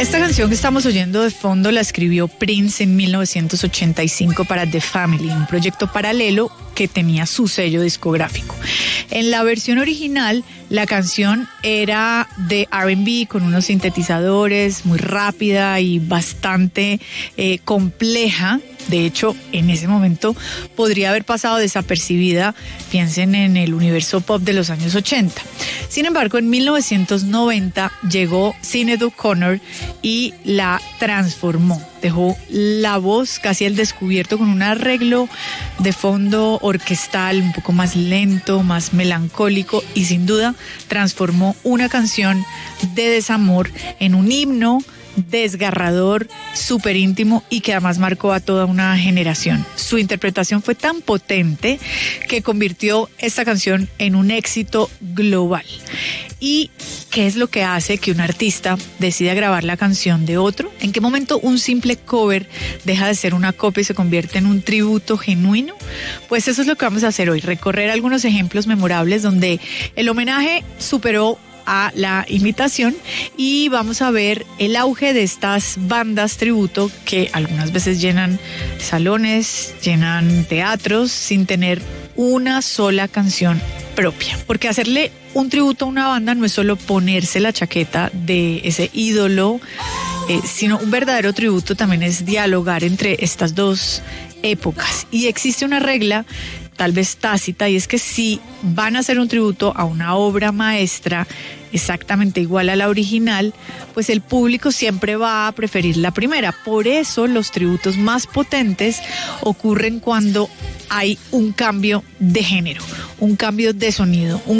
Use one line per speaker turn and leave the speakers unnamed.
Esta canción que estamos oyendo de fondo la escribió Prince en 1985 para The Family, un proyecto paralelo que tenía su sello discográfico. En la versión original, la canción era de R&B con unos sintetizadores, muy rápida y bastante compleja. De hecho, en ese momento podría haber pasado desapercibida, piensen en el universo pop de los años 80. Sin embargo, en 1990 llegó Sinéad O'Connor y la transformó. Dejó la voz casi al descubierto con un arreglo de fondo orquestal un poco más lento, más melancólico y sin duda transformó una canción de desamor en un himno desgarrador, súper íntimo y que además marcó a toda una generación. Su interpretación fue tan potente que convirtió esta canción en un éxito global. ¿Y qué es lo que hace que un artista decida grabar la canción de otro? ¿En qué momento un simple cover deja de ser una copia y se convierte en un tributo genuino? Pues eso es lo que vamos a hacer hoy, recorrer algunos ejemplos memorables donde el homenaje superó a la imitación y vamos a ver el auge de estas bandas tributo que algunas veces llenan salones, llenan teatros sin tener una sola canción propia. Porque hacerle un tributo a una banda no es solo ponerse la chaqueta de ese ídolo, sino un verdadero tributo también es dialogar entre estas dos épocas. Y existe una regla tal vez tácita, y es que si van a hacer un tributo a una obra maestra exactamente igual a la original, pues el público siempre va a preferir la primera. Por eso los tributos más potentes ocurren cuando hay un cambio de género, un cambio de sonido, un